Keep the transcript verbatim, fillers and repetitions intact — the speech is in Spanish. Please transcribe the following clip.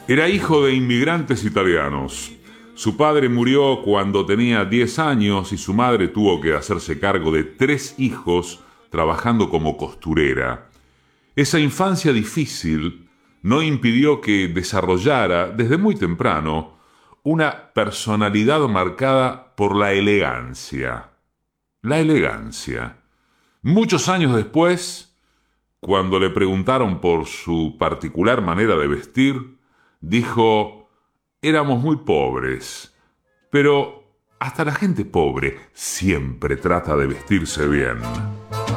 Era hijo de inmigrantes italianos. Su padre murió cuando tenía diez años y su madre tuvo que hacerse cargo de tres hijos trabajando como costurera. Esa infancia difícil no impidió que desarrollara desde muy temprano una personalidad marcada por la elegancia. La elegancia. Muchos años después, cuando le preguntaron por su particular manera de vestir, dijo: éramos muy pobres, pero hasta la gente pobre siempre trata de vestirse bien.